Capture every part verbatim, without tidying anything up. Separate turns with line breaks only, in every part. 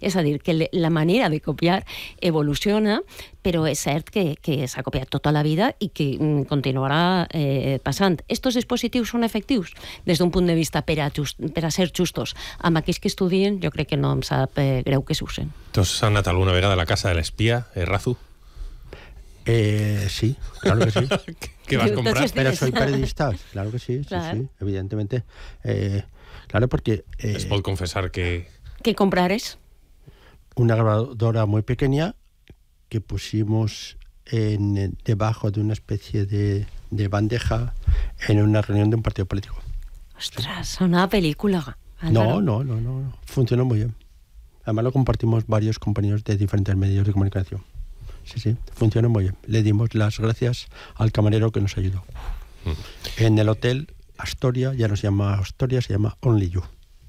És a dir, que la manera de copiar evoluciona, però és cert que, que s'ha copiat tota la vida i que continuarà eh, passant. Estos dispositius són efectius des d'un punt de vista per a, just, per a ser justos. Amb aquells que estudien, jo crec que no em sap eh, greu que s'usen.
Tu has anat alguna vegada a la casa de l'espia, eh, Razu?
Eh, sí, claro que sí.
¿Qué vas a comprar?
Pero soy periodista, claro que sí, sí, claro. sí, evidentemente. Eh, claro, porque... Eh,
¿Les puedo confesar que...?
¿Qué comprares?
Una grabadora muy pequeña que pusimos en, debajo de una especie de, de bandeja en una reunión de un partido político.
Ostras, una película.
No, no, no, no, funcionó muy bien. Además lo compartimos varios compañeros de diferentes medios de comunicación. Sí, sí, funcionó muy bien. Le dimos las gracias al camarero que nos ayudó. Mm. En el hotel Astoria, ya no se llama Astoria, se llama Only You.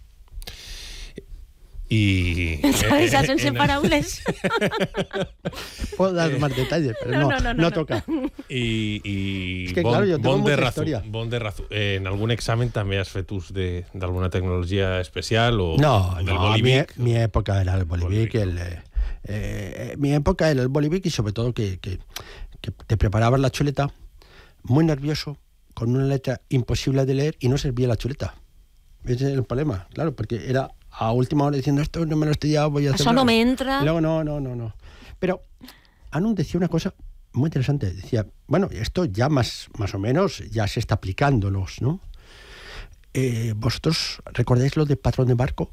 Y...
¿Sabes? Eh, Hacen paraules.
Puedo dar más detalles, pero no, no, no, no, no toca.
I, i
és que,
bon,
claro, jo tengo
bon de
mucha
razu,
història.
Bon de razu. Eh, en algun examen també has fet ús d'alguna tecnologia especial? O
no,
del
no
Bolivic?
Mi, mi época era el Bolivic, el... Eh, Eh, mi época era el Bolivic y sobre todo que, que, que te preparabas la chuleta muy nervioso, con una letra imposible de leer y no servía la chuleta. Ese es el problema, claro, porque era a última hora diciendo esto no me lo he estudiado, voy a hacer...
Eso no me entra.
Y luego no, no, no, no. Pero Anun decía una cosa muy interesante, decía, bueno, esto ya más, más o menos ya se está aplicándolos, ¿no? Eh, ¿Vosotros recordáis lo de patrón de barco?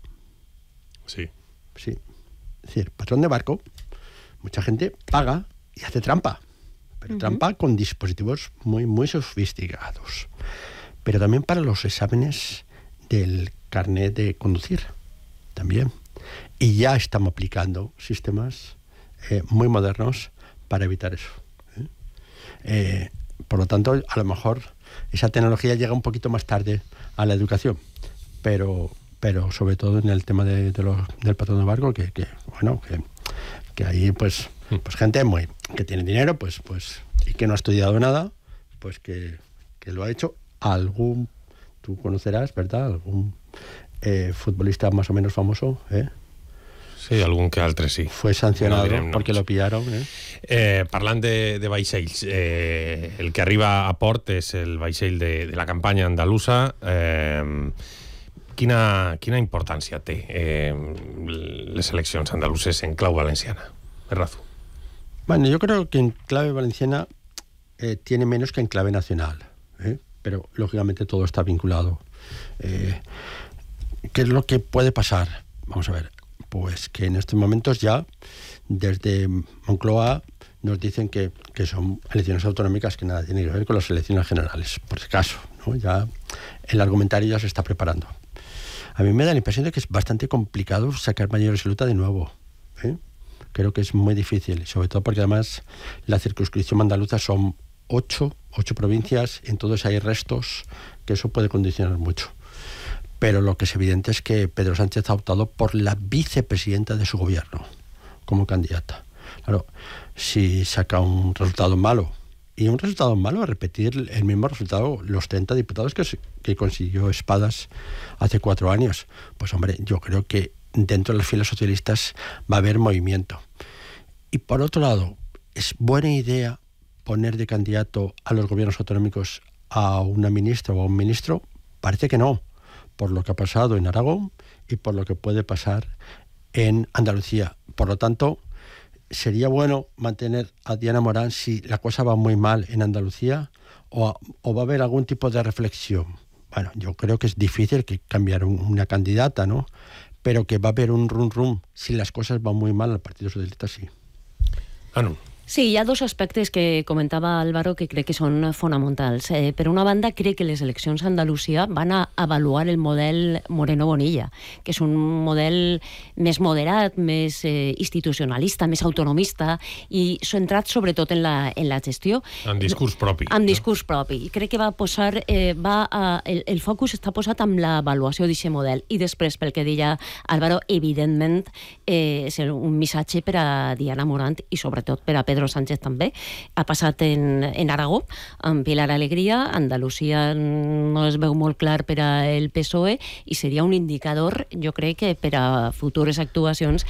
Sí.
Sí. Es decir, patrón de barco, mucha gente paga y hace trampa, pero uh-huh. trampa con dispositivos muy, muy sofisticados. Pero también para los exámenes del carnet de conducir, también. Y ya estamos aplicando sistemas eh, muy modernos para evitar eso. ¿eh? Eh, por lo tanto, a lo mejor esa tecnología llega un poquito más tarde a la educación, pero... pero sobre todo en el tema de, de los, del patrón de barco, que, que bueno, que, que ahí pues, pues gente muy que tiene dinero, pues, pues y que no ha estudiado nada, pues que, que lo ha hecho algún, tú conocerás, ¿verdad? Algún eh, futbolista más o menos famoso, ¿eh?
Sí, algun que altre sí.
Fue sancionado no porque lo pillaron. Eh?
Eh, parlant de, de vaixells, eh, el que arriba a port és el vaixell de, de la campanya andalusa. Eh, Quina, quina importància té eh, les eleccions andaluses en clau valenciana? Razu.
Bueno, yo creo que en clave valenciana eh, tiene menos que en clave nacional, ¿eh? Pero lógicamente todo está vinculado. Eh, ¿Qué es lo que puede pasar? Vamos a ver, pues que en estos momentos ya desde Moncloa nos dicen que, que son elecciones autonómicas que nada tienen que ver con las elecciones generales, por si acaso, ¿no? Ya el argumentario ya se está preparando. A mí me da la impresión de que es bastante complicado sacar mayoría absoluta de nuevo. ¿eh? Creo que es muy difícil, sobre todo porque además la circunscripción andaluza son ocho, ocho provincias, en todos hay restos, que eso puede condicionar mucho. Pero lo que es evidente es que Pedro Sánchez ha optado por la vicepresidenta de su gobierno como candidata. Claro, si saca un resultado malo, y un resultado malo, repetir el mismo resultado los treinta diputados que, que consiguió Espadas hace cuatro años. Pues hombre, yo creo que dentro de las filas socialistas va a haber movimiento. Y por otro lado, ¿es buena idea poner de candidato a los gobiernos autonómicos a una ministra o a un ministro? Parece que no, por lo que ha pasado en Aragón y por lo que puede pasar en Andalucía. Por lo tanto, ¿sería bueno mantener a Diana Morán si la cosa va muy mal en Andalucía? ¿O, o va a haber algún tipo de reflexión? Bueno, yo creo que es difícil que cambiar un, una candidata, ¿no? Pero que va a haber un rum rum si las cosas van muy mal al Partido Socialista, sí.
Ah, no.
Sí, hi ha dos aspectes que comentava Álvaro que crec que són fonamentals. Eh, per una banda, crec que les eleccions a Andalusia van a avaluar el model Moreno-Bonilla, que és un model més moderat, més eh, institucionalista, més autonomista i centrat sobretot en la, en la gestió.
En discurs propi.
En discurs propi. I crec que va posar, eh, va a, el, el focus està posat amb l'avaluació d'aquest model. I després, pel que deia Álvaro, evidentment eh, és un missatge per a Diana Morant i sobretot per a Pedro Sánchez també. Ha passat en, en Aragó, amb Pilar Alegría. Andalusia no es veu molt clar per al P S O E i seria un indicador, jo crec, que per a futures actuacions